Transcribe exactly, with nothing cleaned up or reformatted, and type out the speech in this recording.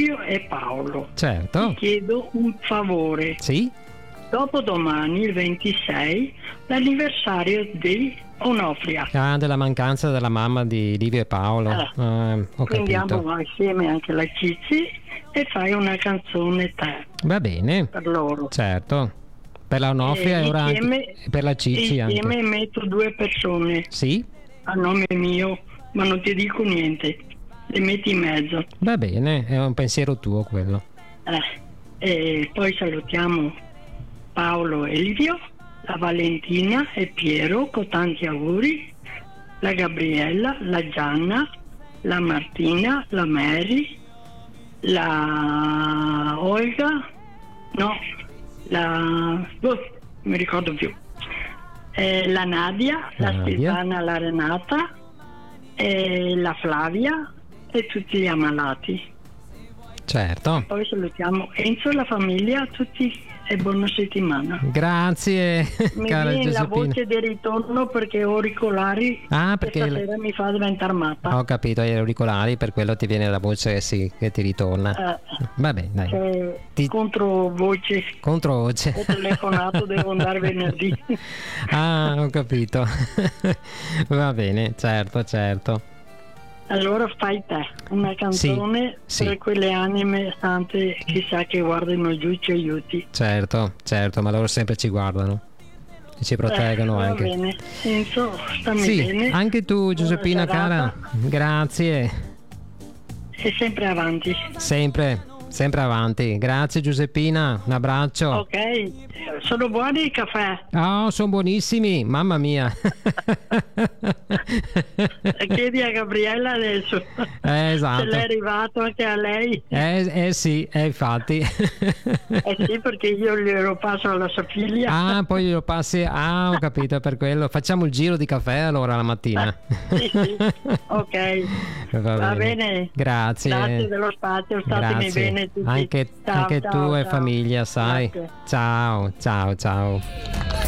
Livio e Paolo. Certo. Ti chiedo un favore. Sì? Dopodomani, il ventisei, l'anniversario di Onofria. Ah, della mancanza della mamma di Livio e Paolo. Eh, Ah, ho Quindi capito. andiamo insieme anche la Cici e fai una canzone te Va bene. per loro. Certo. Per la Onofria E e ora insieme- anche per la Cici Insieme anche. metto due persone Sì? a nome mio, ma non ti dico niente, le metti in mezzo. Va bene, è un pensiero tuo quello. Eh, e poi salutiamo Paolo e Livio, la Valentina e Piero con tanti auguri, la Gabriella, la Gianna, la Martina, la Mary, la Olga, no, la... boh, non mi ricordo più, eh, la Nadia, La la Nadia. Silvana, la Renata, e la Flavia e tutti gli ammalati. Certo. Poi salutiamo Enzo e la famiglia, tutti e buona settimana. Grazie, Mi cara viene la Giuseppina. voce di ritorno perché ho auricolari Ah, e perché stasera mi fa diventare matta. ho capito, hai auricolari, per quello ti viene la voce, sì, che ti ritorna. Eh, Va bene, dai. cioè, Ti- contro voce, Contro voce. ho telefonato, devo andare venerdì. Ah, ho capito. Va bene, certo, certo. Allora fai te una canzone sì. per quelle anime sante, chissà che guardino giù, ci aiuti. Certo, certo, ma loro sempre ci guardano e ci proteggono Eh, va anche. bene, Enzo, stammi Sì, bene. anche tu Buona Giuseppina serata. cara, grazie, E sempre avanti. sempre, sempre avanti. Grazie Giuseppina, un abbraccio. Ok, sono buoni i caffè. Oh, sono buonissimi, mamma mia. Chiedi a Gabriella adesso Eh, esatto. se l'è arrivato anche a lei. Eh, eh sì, eh, infatti. Eh sì, perché io glielo passo alla sua figlia. Ah, poi lo passi. Ah, ho capito, per quello. Facciamo il giro di caffè allora la mattina. Sì, sì. Ok, Va, va bene. bene. Grazie. Grazie dello spazio, statemi Grazie. bene tutti. Anche, Ciao, anche ciao, tu e ciao. famiglia, sai. Grazie. Ciao, ciao, ciao.